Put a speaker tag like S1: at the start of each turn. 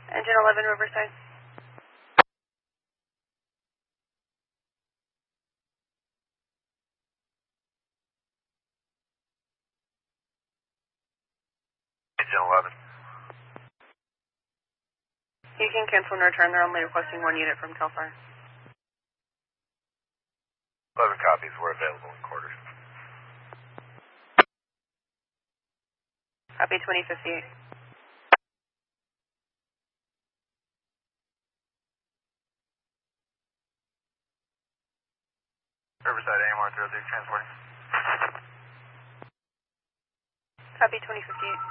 S1: Engine 11 Riverside.
S2: Engine 11.
S1: You can cancel and return. They're only requesting 1 unit from CAL FIRE.
S2: 11 copies were available in quarters.
S1: Copy 2058.
S2: Riverside AMR 03 transporting.
S1: Copy 2058.